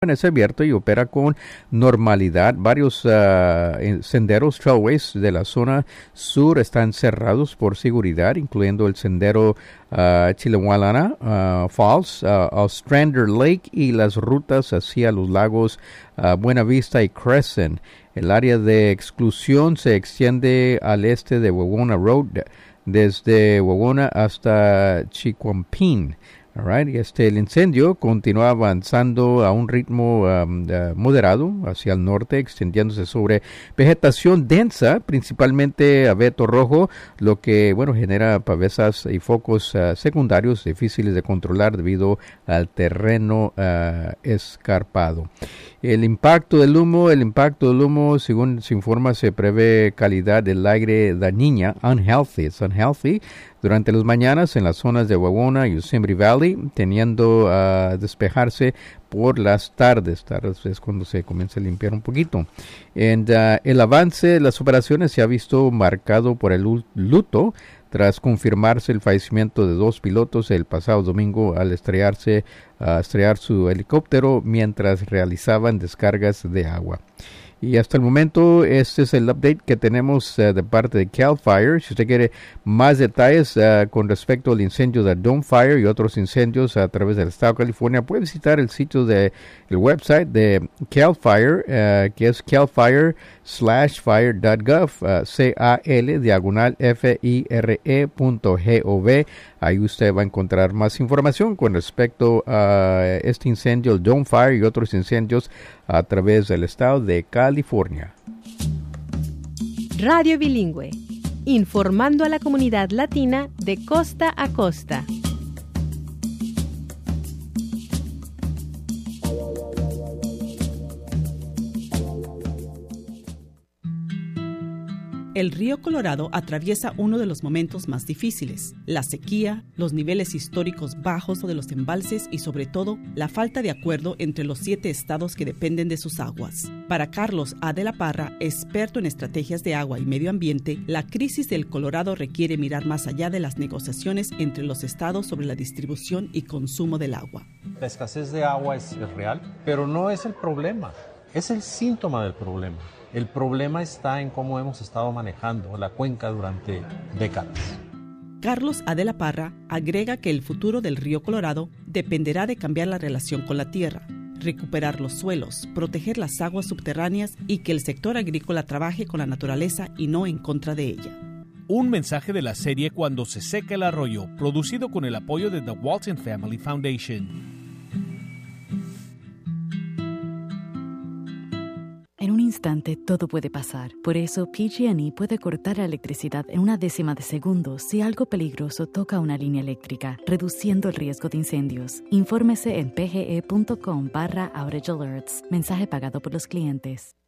es abierto y opera con normalidad. Varios senderos, trailways de la zona sur están cerrados por seguridad, incluyendo el sendero Chilehualana Falls, Ostrander Lake y las rutas hacia los lagos Buena Vista y Crescent. El área de exclusión se extiende al este de Wawona Road, desde Wawona hasta Chiquampín. Alright, el incendio continúa avanzando a un ritmo moderado hacia el norte, extendiéndose sobre vegetación densa, principalmente abeto rojo, lo que genera pavesas y focos secundarios difíciles de controlar debido al terreno escarpado. El impacto del humo, según se informa, se prevé calidad del aire dañina, unhealthy, durante las mañanas en las zonas de Wawona y Yosemite Valley, teniendo a despejarse por las tardes. Tardes es cuando se comienza a limpiar un poquito. El avance de las operaciones se ha visto marcado por el luto tras confirmarse el fallecimiento de 2 pilotos el pasado domingo al estrellar su helicóptero mientras realizaban descargas de agua. Y hasta el momento este es el update que tenemos de parte de CAL FIRE. Si usted quiere más detalles con respecto al incendio de Dome Fire y otros incendios a través del estado de California, puede visitar el sitio el website de CAL FIRE, que es calfire/fire.gov, CAL/FIRE.gov. Ahí usted va a encontrar más información con respecto a este incendio, el Dome Fire y otros incendios a través del estado de California. Radio Bilingüe, informando a la comunidad latina de costa a costa. El río Colorado atraviesa uno de los momentos más difíciles: la sequía, los niveles históricos bajos de los embalses y, sobre todo, la falta de acuerdo entre los 7 estados que dependen de sus aguas. Para Carlos A. de la Parra, experto en estrategias de agua y medio ambiente, la crisis del Colorado requiere mirar más allá de las negociaciones entre los estados sobre la distribución y consumo del agua. La escasez de agua es real, pero no es el problema, es el síntoma del problema. El problema está en cómo hemos estado manejando la cuenca durante décadas. Carlos A. de la Parra agrega que el futuro del río Colorado dependerá de cambiar la relación con la tierra, recuperar los suelos, proteger las aguas subterráneas y que el sector agrícola trabaje con la naturaleza y no en contra de ella. Un mensaje de la serie Cuando se seca el arroyo, producido con el apoyo de The Walton Family Foundation. En un instante todo puede pasar. Por eso PG&E puede cortar la electricidad en 1/10 de segundo si algo peligroso toca una línea eléctrica, reduciendo el riesgo de incendios. Infórmese en pge.com/outage alerts. Mensaje pagado por los clientes.